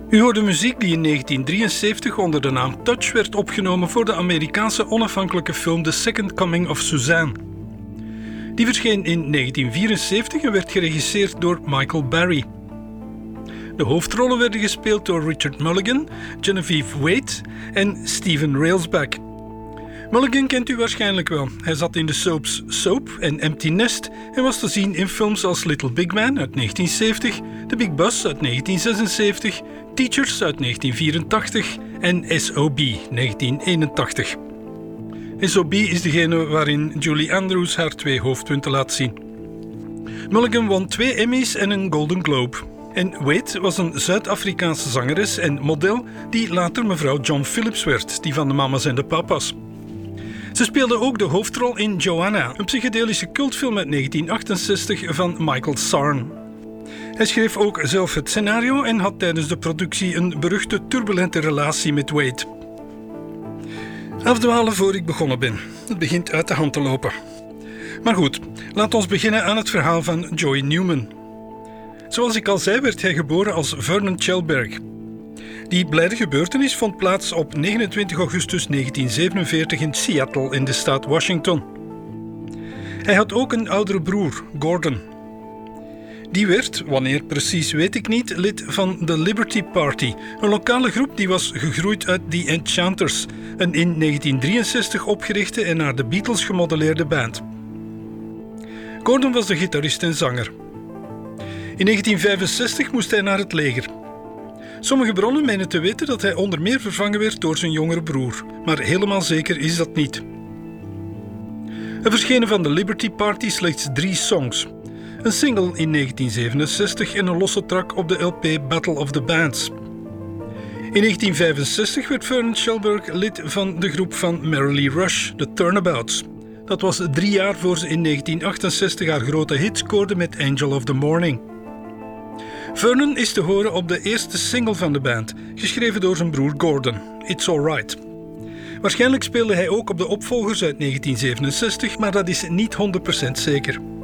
U hoorde muziek die in 1973 onder de naam Touch werd opgenomen voor de Amerikaanse onafhankelijke film The Second Coming of Suzanne. Die verscheen in 1974 en werd geregisseerd door Michael Barry. De hoofdrollen werden gespeeld door Richard Mulligan, Genevieve Wade en Steven Railsback. Mulligan kent u waarschijnlijk wel. Hij zat in de soaps Soap en Empty Nest en was te zien in films als Little Big Man uit 1970, The Big Bus uit 1976, Teachers uit 1984 en SOB 1981. SOB is degene waarin Julie Andrews haar 2 hoofdpunten laat zien. Mulligan won 2 Emmys en een Golden Globe. En Wade was een Zuid-Afrikaanse zangeres en model die later mevrouw John Phillips werd, die van de Mamas en de Papa's. Ze speelde ook de hoofdrol in Joanna, een psychedelische cultfilm uit 1968 van Michael Sarn. Hij schreef ook zelf het scenario en had tijdens de productie een beruchte turbulente relatie met Wade. Afdwalen voor ik begonnen ben. Het begint uit de hand te lopen. Maar goed, laat ons beginnen aan het verhaal van Joey Newman. Zoals ik al zei, werd hij geboren als Vernon Chelberg. Die blijde gebeurtenis vond plaats op 29 augustus 1947 in Seattle in de staat Washington. Hij had ook een oudere broer, Gordon. Die werd, wanneer precies weet ik niet, lid van de Liberty Party, een lokale groep die was gegroeid uit The Enchanters, een in 1963 opgerichte en naar de Beatles gemodelleerde band. Gordon was de gitarist en zanger. In 1965 moest hij naar het leger. Sommige bronnen menen te weten dat hij onder meer vervangen werd door zijn jongere broer, maar helemaal zeker is dat niet. Er verschenen van de Liberty Party slechts 3 songs. Een single in 1967 en een losse track op de LP Battle of the Bands. In 1965 werd Vernon Chelberg lid van de groep van Mary Lee Rush, The Turnabouts. Dat was 3 jaar voor ze in 1968 haar grote hit scoorde met Angel of the Morning. Vernon is te horen op de eerste single van de band, geschreven door zijn broer Gordon, It's Alright. Waarschijnlijk speelde hij ook op de opvolgers uit 1967, maar dat is niet 100% zeker.